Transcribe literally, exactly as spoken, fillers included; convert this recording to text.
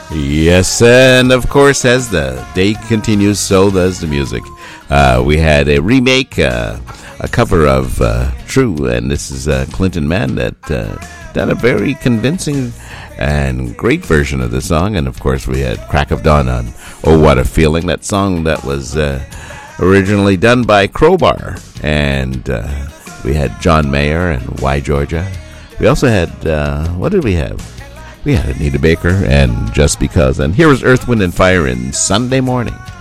Yes, and of course, as the day continues, so does the music. Uh, we had a remake, uh, a cover of uh, True, and this is uh, Clinton Mann that uh, done a very convincing and great version of the song. And of course, we had Crack of Dawn on Oh What a Feeling, that song that was uh, originally done by Crowbar. And uh, we had John Mayer and Why Georgia. We also had, uh, what did we have? We had Anita Baker and Just Because. And here was Earth, Wind and Fire in Sunday Morning.